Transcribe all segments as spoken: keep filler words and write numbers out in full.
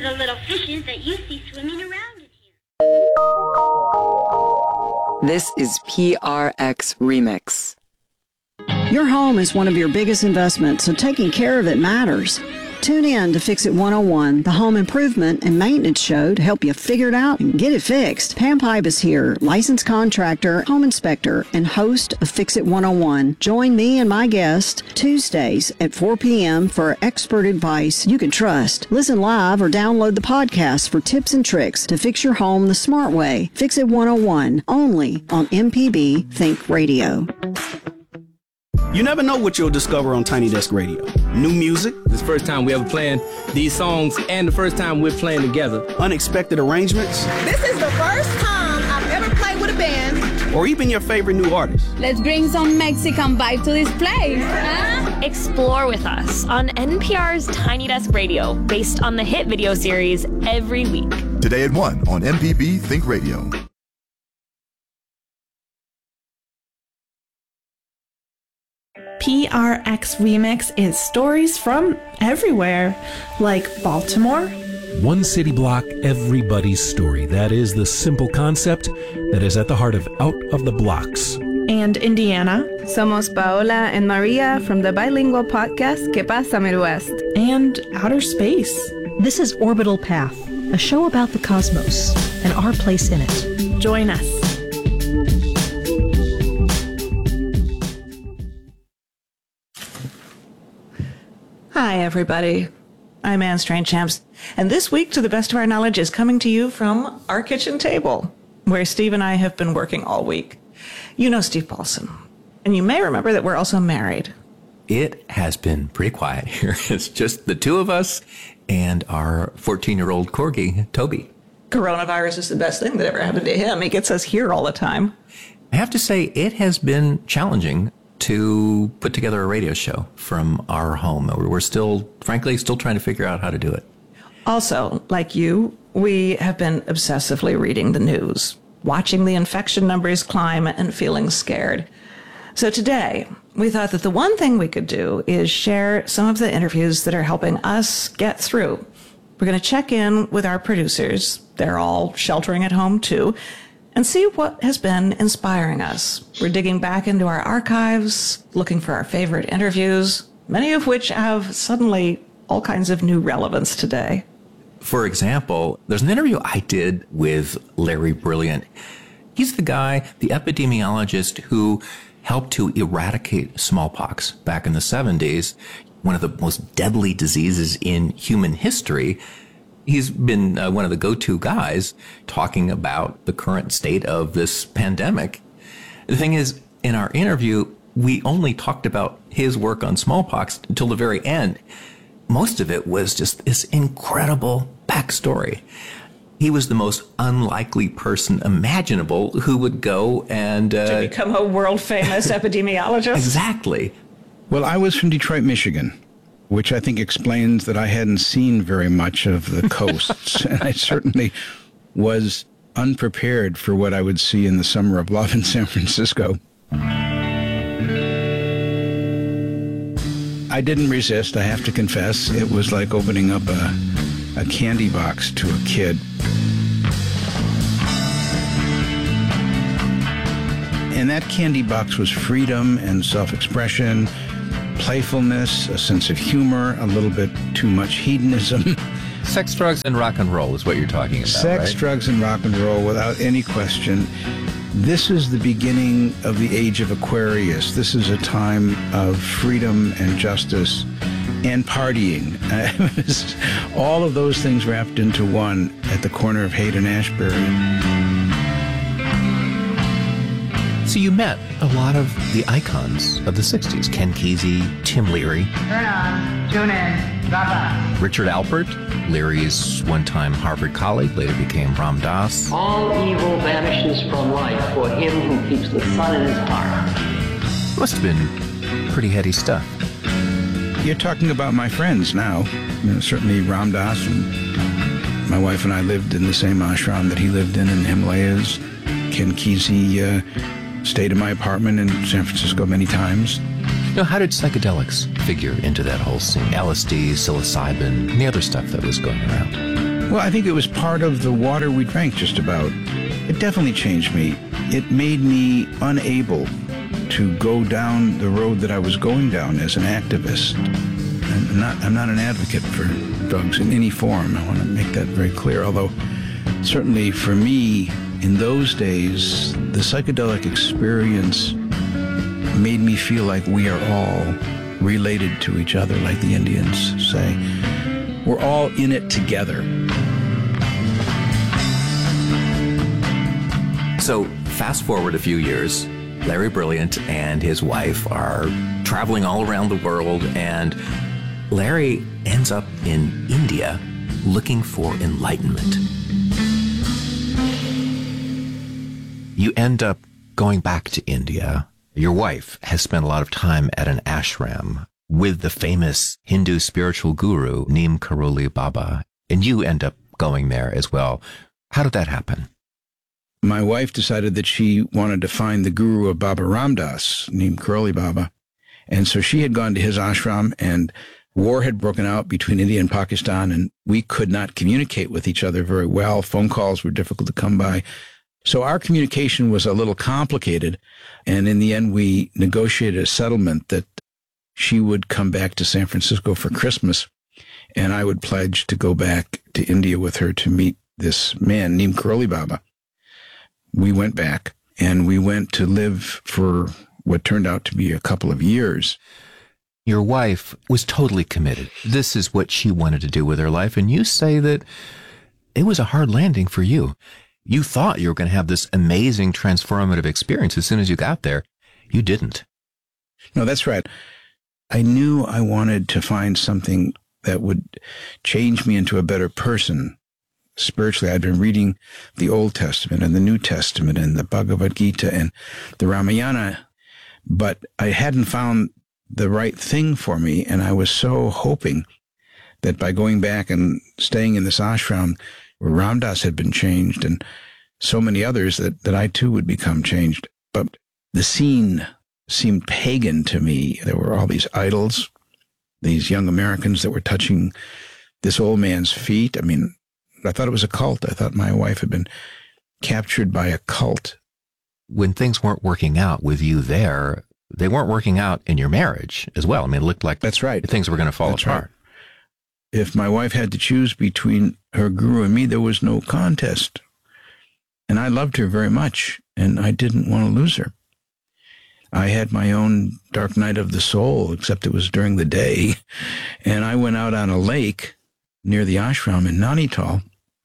the little fishes that you see swimming around in here. This is P R X Remix. Your home is one of your biggest investments, so taking care of it matters. Tune in to Fix It one oh one, the home improvement and maintenance show to help you figure it out and get it fixed. Pam Pipe is here, licensed contractor, home inspector, and host of Fix It one oh one. Join me and my guest Tuesdays at four p.m. for expert advice you can trust. Listen live or download the podcast for tips and tricks to fix your home the smart way. Fix It one oh one, only on M P B Think Radio. You never know what you'll discover on Tiny Desk Radio. New music. This is the first time we ever playing these songs and the first time we're playing together. Unexpected arrangements. This is the first time I've ever played with a band. Or even your favorite new artist. Let's bring some Mexican vibe to this place. Huh? Explore with us on N P R's Tiny Desk Radio, based on the hit video series Every Week. Today at one on M P B Think Radio. P R X Remix is stories from everywhere, like Baltimore. One city block, everybody's story. That is the simple concept that is at the heart of Out of the Blocks. And Indiana. Somos Paola and Maria from the bilingual podcast Que Pasa Midwest. And outer space. This is Orbital Path, a show about the cosmos and our place in it. Join us. Hi, everybody. I'm Anne Strainchamps, and this week, to the best of our knowledge, is coming to you from our kitchen table, where Steve and I have been working all week. You know Steve Paulson, and you may remember that we're also married. It has been pretty quiet here. It's just the two of us and our fourteen-year-old corgi, Toby. Coronavirus is the best thing that ever happened to him. He gets us here all the time. I have to say, it has been challenging to put together a radio show from our home. We're still, frankly, still trying to figure out how to do it. Also, like you, we have been obsessively reading the news, watching the infection numbers climb and feeling scared. So today, we thought that the one thing we could do is share some of the interviews that are helping us get through. We're going to check in with our producers. They're all sheltering at home, too, and see what has been inspiring us. We're digging back into our archives, looking for our favorite interviews, many of which have suddenly all kinds of new relevance today. For example, there's an interview I did with Larry Brilliant. He's the guy, the epidemiologist who helped to eradicate smallpox back in the seventies, one of the most deadly diseases in human history. He's been uh, one of the go-to guys talking about the current state of this pandemic. The thing is, in our interview, we only talked about his work on smallpox until the very end. Most of it was just this incredible backstory. He was the most unlikely person imaginable who would go and... Uh, to become a world-famous epidemiologist? Exactly. Well, I was from Detroit, Michigan, which I think explains that I hadn't seen very much of the coasts. And I certainly was unprepared for what I would see in the summer of love in San Francisco. I didn't resist, I have to confess. It was like opening up a, a candy box to a kid. And that candy box was freedom and self-expression, playfulness, a sense of humor, a little bit too much hedonism. Sex, drugs, and rock and roll is what you're talking about, Sex, right? drugs, and rock and roll, without any question. This is the beginning of the age of Aquarius. This is a time of freedom and justice and partying. Uh, all of those things wrapped into one at the corner of Haight and Ashbury. So you met a lot of the icons of the sixties. Ken Kesey, Tim Leary. Turn on, tune in, drop out. Richard Alpert, Leary's one-time Harvard colleague, later became Ram Dass. All evil vanishes from life for him who keeps the sun in his heart. Must have been pretty heady stuff. You're talking about my friends now. You know, certainly Ram Dass, and my wife and I lived in the same ashram that he lived in in the Himalayas. Ken Kesey uh, stayed in my apartment in San Francisco many times. Now, how did psychedelics figure into that whole scene? L S D, psilocybin, and the other stuff that was going around? Well, I think it was part of the water we drank, just about. It definitely changed me. It made me unable to go down the road that I was going down as an activist. I'm not, I'm not an advocate for drugs in any form. I want to make that very clear, although certainly for me, in those days, the psychedelic experience made me feel like we are all related to each other, like the Indians say. We're all in it together. So fast forward a few years, Larry Brilliant and his wife are traveling all around the world, and Larry ends up in India looking for enlightenment. You end up going back to India. Your wife has spent a lot of time at an ashram with the famous Hindu spiritual guru, Neem Karoli Baba, and you end up going there as well. How did that happen? My wife decided that she wanted to find the guru of Baba Ram Das, Neem Karoli Baba. And so she had gone to his ashram, and war had broken out between India and Pakistan, and we could not communicate with each other very well. Phone calls were difficult to come by. So our communication was a little complicated, and in the end we negotiated a settlement that she would come back to San Francisco for Christmas, and I would pledge to go back to India with her to meet this man, Neem Karoli Baba. We went back, and we went to live for what turned out to be a couple of years. Your wife was totally committed. This is what she wanted to do with her life, and you say that it was a hard landing for you. You thought you were going to have this amazing transformative experience as soon as you got there. You didn't. No, that's right. I knew I wanted to find something that would change me into a better person. Spiritually, I'd been reading the Old Testament and the New Testament and the Bhagavad Gita and the Ramayana, but I hadn't found the right thing for me, and I was so hoping that by going back and staying in this ashram where Ram Dass had been changed and so many others, that, that I too would become changed. But the scene seemed pagan to me. There were all these idols, these young Americans that were touching this old man's feet. I mean, I thought it was a cult. I thought my wife had been captured by a cult. When things weren't working out with you there, they weren't working out in your marriage as well. I mean, it looked like that's right. Things were going to fall that's apart. Right. If my wife had to choose between her guru and me, there was no contest. And I loved her very much, and I didn't want to lose her. I had my own dark night of the soul, except it was during the day. And I went out on a lake near the ashram in Nainital.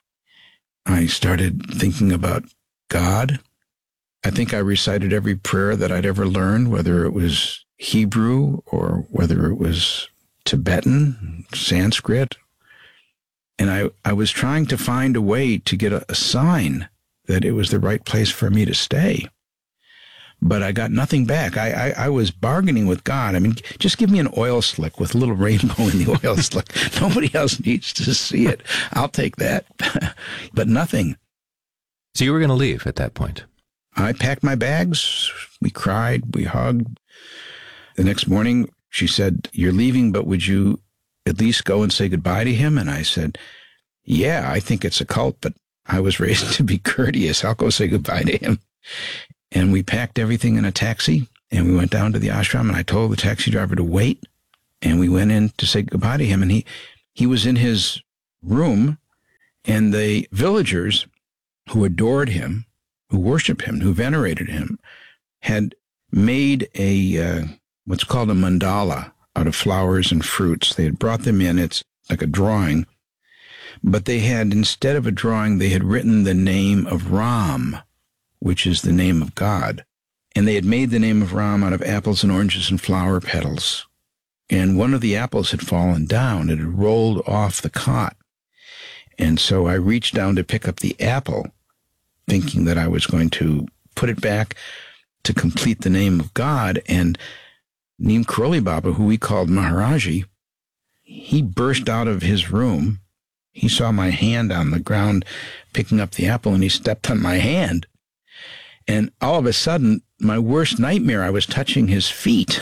I started thinking about God. I think I recited every prayer that I'd ever learned, whether it was Hebrew or whether it was Tibetan, Sanskrit. And I, I was trying to find a way to get a, a sign that it was the right place for me to stay. But I got nothing back. I, I, I was bargaining with God. I mean, just give me an oil slick with a little rainbow in the oil slick. Nobody else needs to see it. I'll take that. But nothing. So you were going to leave at that point? I packed my bags. We cried. We hugged. The next morning, she said, "You're leaving, but would you at least go and say goodbye to him?" And I said, "Yeah, I think it's a cult, but I was raised to be courteous. I'll go say goodbye to him." And we packed everything in a taxi, and we went down to the ashram, and I told the taxi driver to wait, and we went in to say goodbye to him, and he, he was in his room, and the villagers who adored him, who worshiped him, who venerated him, had made a uh, what's called a mandala out of flowers and fruits. They had brought them in. It's like a drawing. But they had, instead of a drawing, they had written the name of Ram, which is the name of God. And they had made the name of Ram out of apples and oranges and flower petals. And one of the apples had fallen down. It had rolled off the cot. And so I reached down to pick up the apple, thinking that I was going to put it back to complete the name of God. And Neem Karoli Baba, who we called Maharaji, he burst out of his room. He saw my hand on the ground picking up the apple, and he stepped on my hand. And all of a sudden, my worst nightmare, I was touching his feet.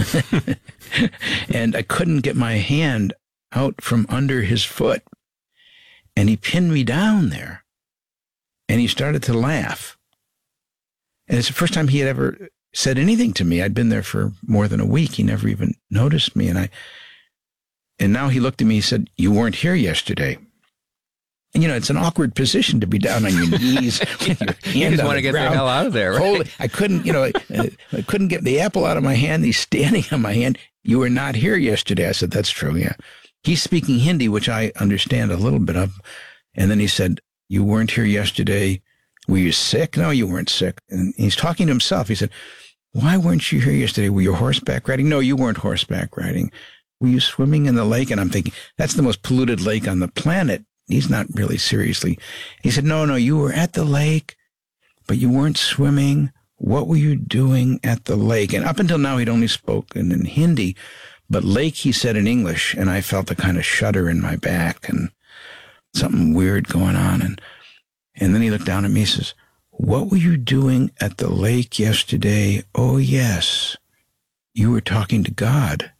And I couldn't get my hand out from under his foot. And he pinned me down there. And he started to laugh. And it's the first time he had ever said anything to me. I'd been there for more than a week. He never even noticed me. And I, and now he looked at me, he said, "You weren't here yesterday." And, you know, it's an awkward position to be down on your knees. With your hand you just on want to the get ground. the hell out of there, right? Holy, I couldn't, you know, I, I couldn't get the apple out of my hand. He's standing on my hand. "You were not here yesterday." I said, "That's true, yeah." He's speaking Hindi, which I understand a little bit of. And then he said, "You weren't here yesterday. Were you sick?" "No, you weren't sick." And he's talking to himself. He said, "Why weren't you here yesterday? Were you horseback riding?" "No, you weren't horseback riding. Were you swimming in the lake?" And I'm thinking, that's the most polluted lake on the planet. He's not really seriously. He said, no, no, you were at the lake, but you weren't swimming. What were you doing at the lake? And up until now, he'd only spoken in Hindi, but lake, he said in English, and I felt a kind of shudder in my back and something weird going on. And, and then he looked down at me and says, "What were you doing at the lake yesterday?" "Oh, yes, you were talking to God.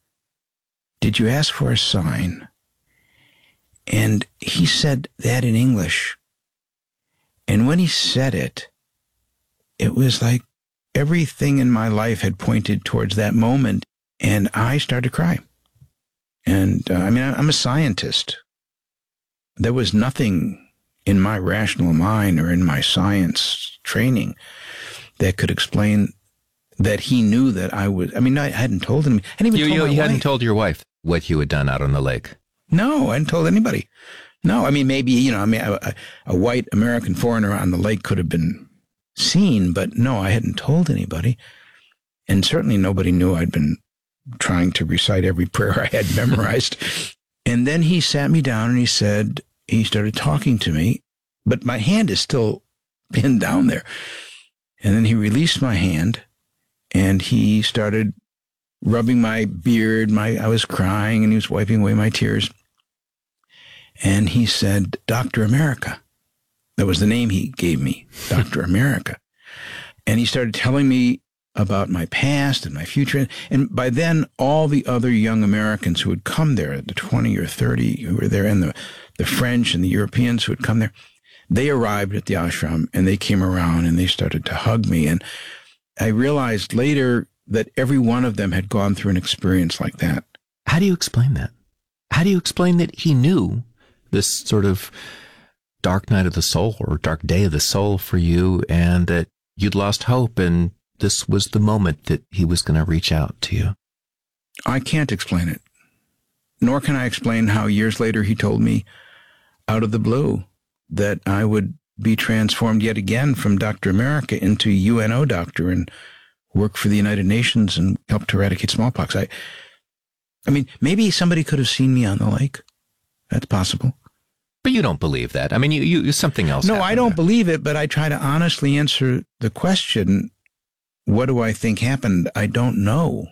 Did you ask for a sign?" And he said that in English. And when he said it, it was like everything in my life had pointed towards that moment, and I started to cry. And uh, I mean, I'm a scientist. There was nothing in my rational mind or in my science training that could explain that he knew that I was. I mean, I hadn't told him. I hadn't even You, told you, my you wife. hadn't told your wife what you had done out on the lake. No, I hadn't told anybody. No, I mean, maybe, you know, I mean, a, a white American foreigner on the lake could have been seen, but no, I hadn't told anybody. And certainly nobody knew I'd been trying to recite every prayer I had memorized. And then he sat me down and he said, he started talking to me, but my hand is still pinned down there. And then he released my hand and he started rubbing my beard. My, I was crying and he was wiping away my tears. And he said, "Doctor America." That was the name he gave me, Doctor America. And he started telling me about my past and my future. And by then, all the other young Americans who had come there, the twenty or thirty who were there, and the, the French and the Europeans who had come there, they arrived at the ashram and they came around and they started to hug me. And I realized later that every one of them had gone through an experience like that. How do you explain that? How do you explain that he knew this sort of dark night of the soul or dark day of the soul for you, and that you'd lost hope and this was the moment that he was going to reach out to you? I can't explain it. Nor can I explain how years later he told me out of the blue that I would be transformed yet again from Doctor America into U N O doctor and work for the United Nations and help to eradicate smallpox. I, I mean, maybe somebody could have seen me on the lake. That's possible. But you don't believe that. I mean, you, you something else. No, I don't there. believe it, but I try to honestly answer the question, what do I think happened? I don't know.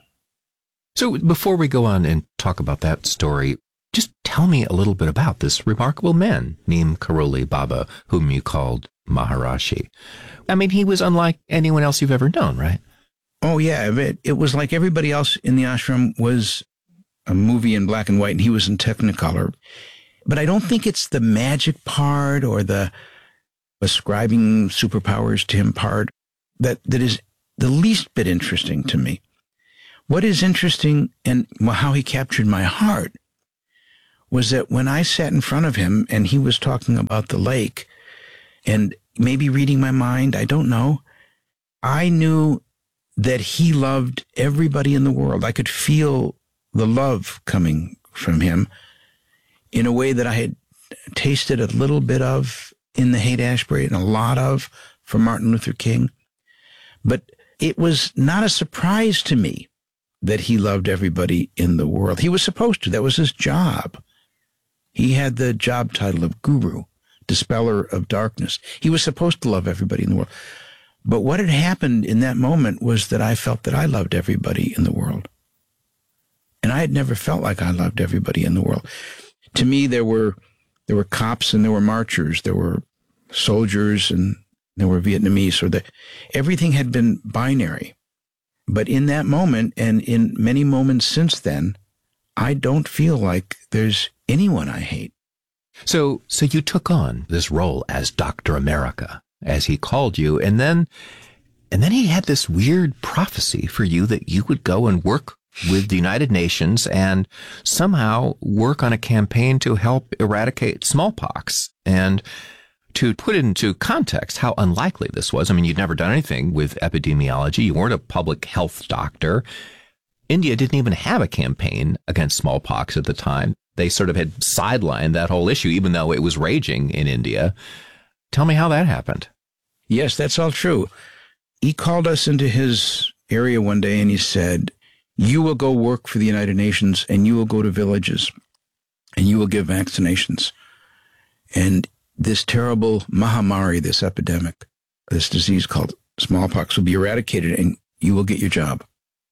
So before we go on and talk about that story, just tell me a little bit about this remarkable man, Neem Karoli Baba, whom you called Maharishi. I mean, he was unlike anyone else you've ever known, right? Oh, yeah. It, it was like everybody else in the ashram was a movie in black and white, and he was in Technicolor. But I don't think it's the magic part or the ascribing superpowers to him part that, that is the least bit interesting to me. What is interesting and how he captured my heart was that when I sat in front of him and he was talking about the lake and maybe reading my mind, I don't know, I knew that he loved everybody in the world. I could feel the love coming from him in a way that I had tasted a little bit of in the Haight-Ashbury and a lot of from Martin Luther King. But it was not a surprise to me that he loved everybody in the world. He was supposed to. That was his job. He had the job title of guru, dispeller of darkness. He was supposed to love everybody in the world. But what had happened in that moment was that I felt that I loved everybody in the world. And I had never felt like I loved everybody in the world. To me, there were there were cops and there were marchers. There were soldiers and there were Vietnamese. Or the, everything had been binary. But in that moment, and in many moments since then, I don't feel like there's anyone I hate. So, so you took on this role as Doctor America, as he called you, and then, and then he had this weird prophecy for you that you would go and work with the United Nations and somehow work on a campaign to help eradicate smallpox. And to put it into context, how unlikely this was. I mean, you'd never done anything with epidemiology. You weren't a public health doctor. India didn't even have a campaign against smallpox at the time. They sort of had sidelined that whole issue, even though it was raging in India. Tell me how that happened. Yes, that's all true. He called us into his area one day and he said, you will go work for the United Nations and you will go to villages and you will give vaccinations. And this terrible Mahamari, this epidemic, this disease called smallpox will be eradicated and you will get your job.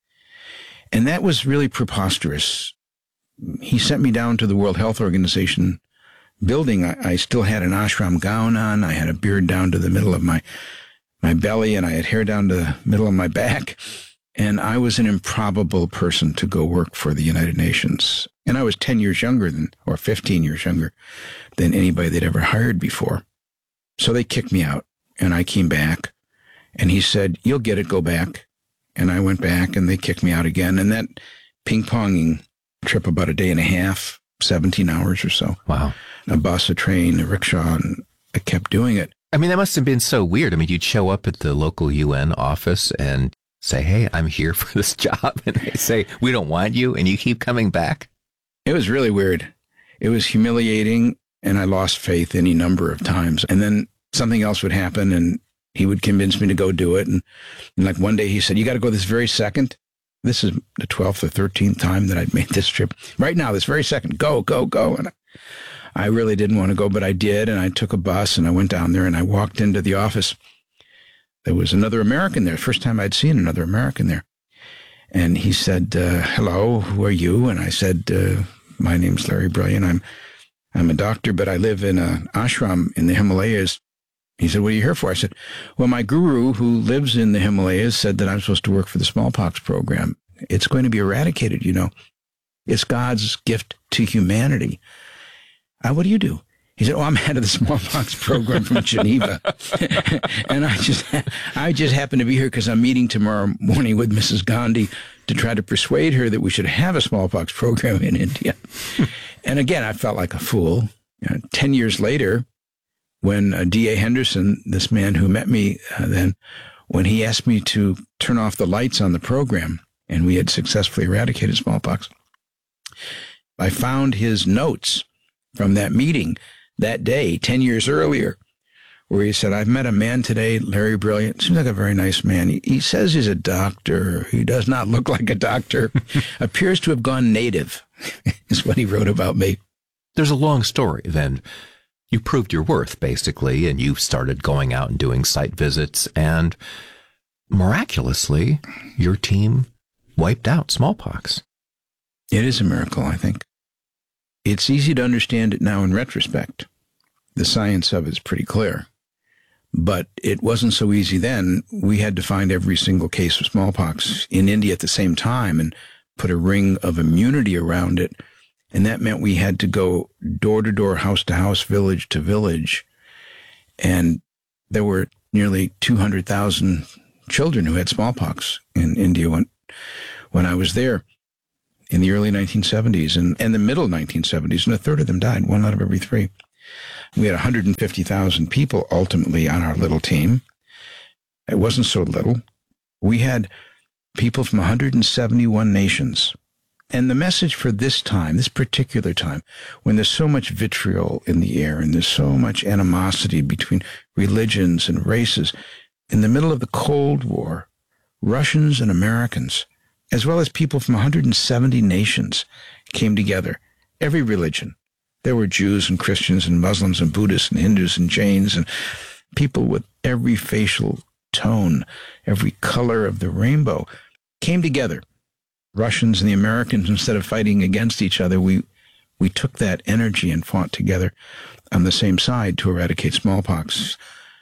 And that was really preposterous. He sent me down to the World Health Organization building. I, I still had an ashram gown on. I had a beard down to the middle of my, my belly and I had hair down to the middle of my back. And I was an improbable person to go work for the United Nations. And I was ten years younger than, or fifteen years younger than anybody they'd ever hired before. So they kicked me out and I came back and he said, you'll get it, go back. And I went back and they kicked me out again. And that ping-ponging trip, about a day and a half, seventeen hours or so. Wow. A bus, a train, a rickshaw, and I kept doing it. I mean, that must have been so weird. I mean, you'd show up at the local U N office and say, hey, I'm here for this job. And they say, we don't want you. And you keep coming back. It was really weird. It was humiliating. And I lost faith any number of times. And then something else would happen and he would convince me to go do it. And, and like one day he said, you got to go this very second. This is the twelfth or thirteenth time that I'd made this trip. Right now, this very second, go, go, go. And I, I really didn't want to go, but I did. And I took a bus and I went down there and I walked into the office. There was another American there. First time I'd seen another American there. And he said, uh, hello, who are you? And I said, uh, my name's Larry Brilliant. I'm I'm a doctor, but I live in an ashram in the Himalayas. He said, what are you here for? I said, well, my guru who lives in the Himalayas said that I'm supposed to work for the smallpox program. It's going to be eradicated, you know. It's God's gift to humanity. Uh, what do you do? He said, oh, I'm head of the smallpox program from Geneva. And I just I just happen to be here because I'm meeting tomorrow morning with Missus Gandhi to try to persuade her that we should have a smallpox program in India. And again, I felt like a fool. You know, ten years later, when uh, D A Henderson, this man who met me uh, then, when he asked me to turn off the lights on the program, and we had successfully eradicated smallpox, I found his notes from that meeting that day, ten years earlier, where he said, I've met a man today, Larry Brilliant. Seems like a very nice man. He, he says he's a doctor. He does not look like a doctor. Appears to have gone native, is what he wrote about me. There's a long story then. You proved your worth, basically, and you started going out and doing site visits, and miraculously, your team wiped out smallpox. It is a miracle, I think. It's easy to understand it now in retrospect. The science of it is pretty clear. But it wasn't so easy then. We had to find every single case of smallpox in India at the same time and put a ring of immunity around it. And that meant we had to go door to door, house to house, village to village. And there were nearly two hundred thousand children who had smallpox in India when, when I was there in the early nineteen seventies and, and the middle nineteen seventies. And a third of them died, one out of every three. We had one hundred fifty thousand people ultimately on our little team. It wasn't so little. We had people from one hundred seventy-one nations. And the message for this time, this particular time, when there's so much vitriol in the air and there's so much animosity between religions and races, in the middle of the Cold War, Russians and Americans, as well as people from one hundred seventy nations, came together. Every religion. There were Jews and Christians and Muslims and Buddhists and Hindus and Jains and people with every facial tone, every color of the rainbow came together. Russians and the Americans, instead of fighting against each other, we we took that energy and fought together on the same side to eradicate smallpox.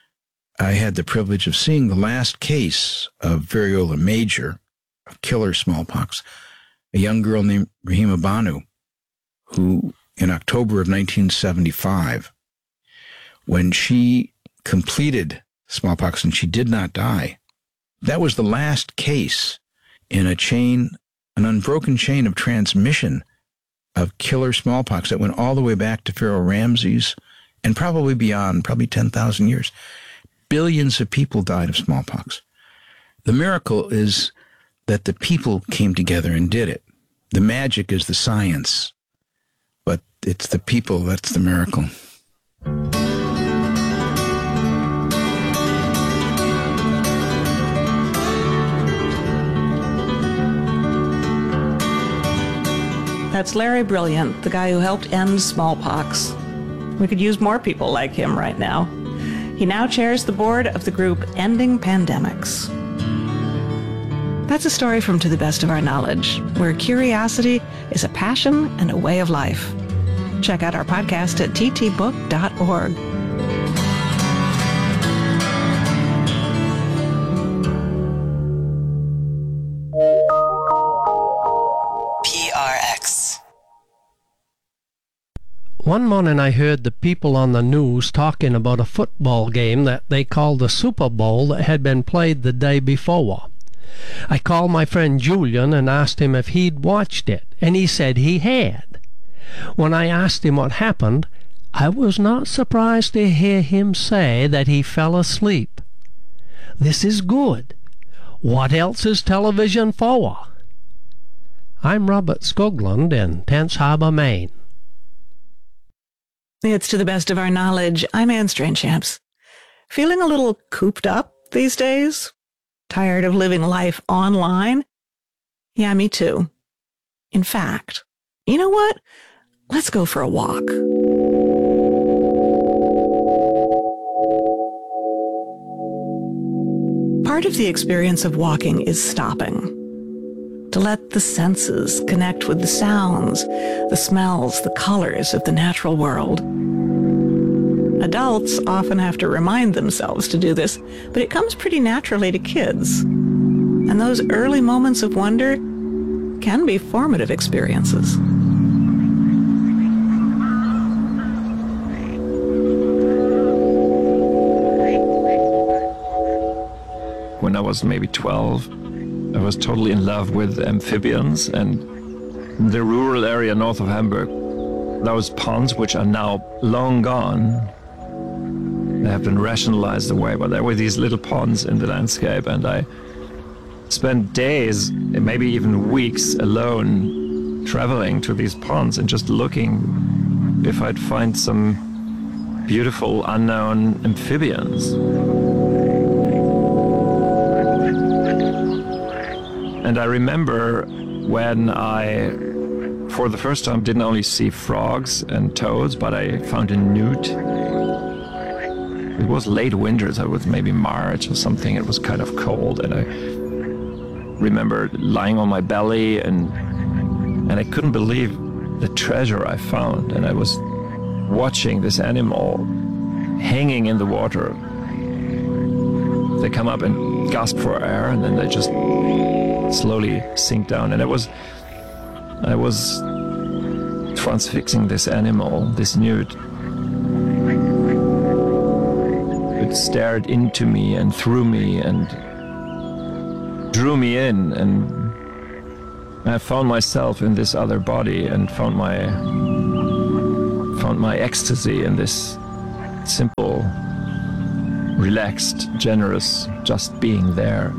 I had the privilege of seeing the last case of variola major, of killer smallpox, a young girl named Rahima Banu, who in October of nineteen seventy-five, when she completed smallpox and she did not die. That was the last case in a chain, an unbroken chain of transmission of killer smallpox that went all the way back to Pharaoh Ramses and probably beyond, probably ten thousand years. Billions of people died of smallpox. The miracle is that the people came together and did it. The magic is the science, but it's the people that's the miracle. That's Larry Brilliant, the guy who helped end smallpox. We could use more people like him right now. He now chairs the board of the group Ending Pandemics. That's a story from To the Best of Our Knowledge, where curiosity is a passion and a way of life. Check out our podcast at t t book dot org. P R X. One morning I heard the people on the news talking about a football game that they called the Super Bowl that had been played the day before. I called my friend Julian and asked him if he'd watched it, and he said he had. When I asked him what happened, I was not surprised to hear him say that he fell asleep. This is good. What else is television for? I'm Robert Skoglund in Tense Harbor, Maine. It's To the Best of Our Knowledge. I'm Anne Strainchamps. Feeling a little cooped up these days? Tired of living life online? Yeah, me too. In fact, you know what? Let's go for a walk. Part of the experience of walking is stopping. To let the senses connect with the sounds, the smells, the colors of the natural world. Adults often have to remind themselves to do this, but it comes pretty naturally to kids. And those early moments of wonder can be formative experiences. When I was maybe twelve, I was totally in love with amphibians, and in the rural area north of Hamburg, those ponds, which are now long gone, they have been rationalized away, but there were these little ponds in the landscape, and I spent days, maybe even weeks, alone traveling to these ponds and just looking if I'd find some beautiful unknown amphibians. And I remember when I, for the first time, didn't only see frogs and toads, but I found a newt. It was late winter, so it was maybe March or something. It was kind of cold, and I remember lying on my belly, and and I couldn't believe the treasure I found. And I was watching this animal hanging in the water. They come up and gasp for air, and then they just slowly sink down. And I was, I was transfixing this animal, this newt. It stared into me and through me and drew me in, and I found myself in this other body and found my found my ecstasy in this simple, relaxed, generous, just being there.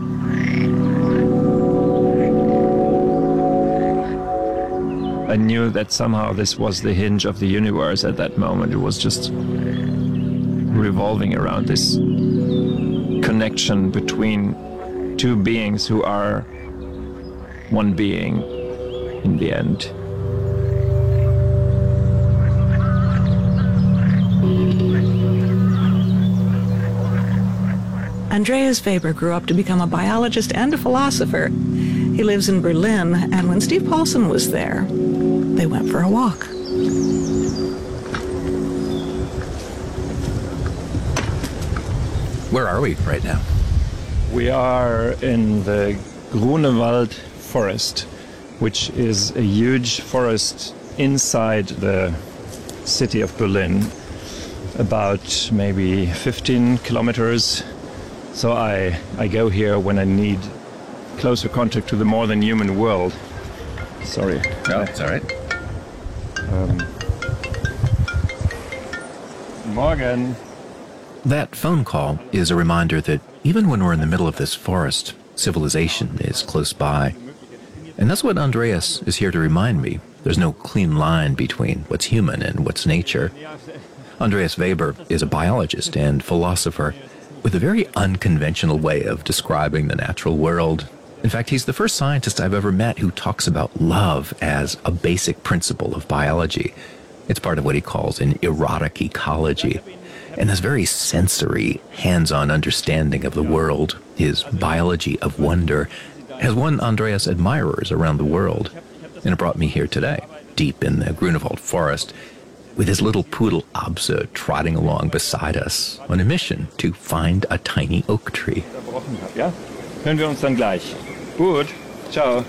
I knew that somehow this was the hinge of the universe at that moment. It was just revolving around this connection between two beings who are one being in the end. Andreas Weber grew up to become a biologist and a philosopher. He lives in Berlin, and when Steve Paulson was there, they went for a walk. Where are we right now? We are in the Grunewald forest, which is a huge forest inside the city of Berlin, about maybe fifteen kilometers. So I, I go here when I need closer contact to the more than human world. Sorry. No, it's all right. Um, Morgen. That phone call is a reminder that even when we're in the middle of this forest, civilization is close by. And that's what Andreas is here to remind me. There's no clean line between what's human and what's nature. Andreas Weber is a biologist and philosopher with a very unconventional way of describing the natural world. In fact, he's the first scientist I've ever met who talks about love as a basic principle of biology. It's part of what he calls an erotic ecology. And this very sensory, hands-on understanding of the world, his biology of wonder, has won Andreas admirers around the world. And it brought me here today, deep in the Grunewald forest, with his little poodle Abse trotting along beside us on a mission to find a tiny oak tree. Ja? Hören wir uns dann gleich. Gut. Ciao.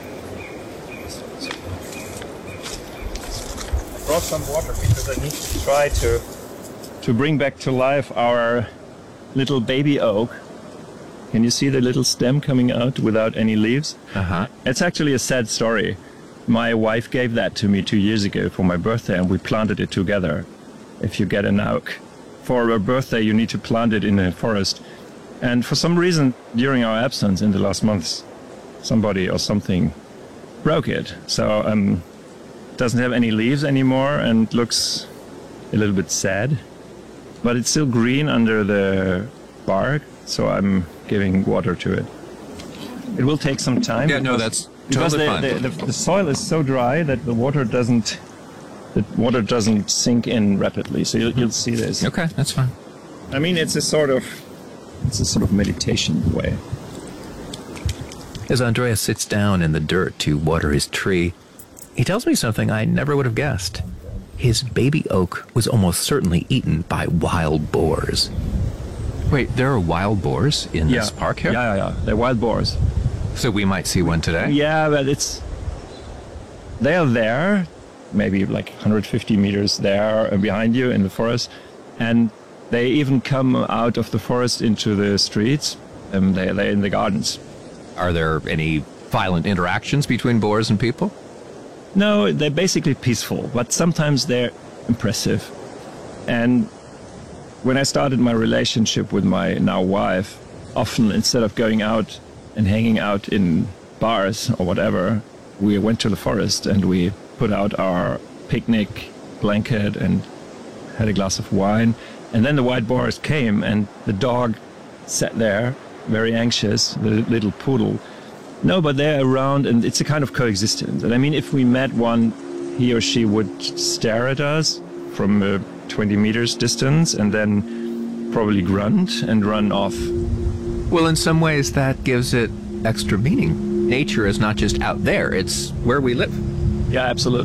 I brought some water because I need to try to to bring back to life our little baby oak. Can you see the little stem coming out without any leaves? Uh-huh. It's actually a sad story. My wife gave that to me two years ago for my birthday, and we planted it together. If you get an oak for a birthday, you need to plant it in a forest. And for some reason, during our absence in the last months, somebody or something broke it. So um, it doesn't have any leaves anymore and looks a little bit sad. But it's still green under the bark, so I'm giving water to it. It will take some time. Yeah, no, that's because totally the, fine. the, the, the soil is so dry that the water doesn't the water doesn't sink in rapidly. So you'll, you'll see this. Okay, that's fine. I mean, it's a sort of it's a sort of meditation way. As Andreas sits down in the dirt to water his tree, he tells me something I never would have guessed. His baby oak was almost certainly eaten by wild boars. Wait, there are wild boars in yeah. this park here? Yeah, yeah, yeah. They're wild boars. So we might see one today? Yeah, but it's... They are there, maybe like one hundred fifty meters there behind you in the forest. And they even come out of the forest into the streets. Um, they, they're in the gardens. Are there any violent interactions between boars and people? No, they're basically peaceful, but sometimes they're impressive. And when I started my relationship with my now wife, often instead of going out and hanging out in bars or whatever, we went to the forest and we put out our picnic blanket and had a glass of wine. And then the wild boars came and the dog sat there, very anxious, the little poodle. No, but they're around and it's a kind of coexistence. And I mean, if we met one, he or she would stare at us from a twenty meters distance and then probably grunt and run off. Well, in some ways that gives it extra meaning. Nature is not just out there, it's where we live. Yeah, absolutely.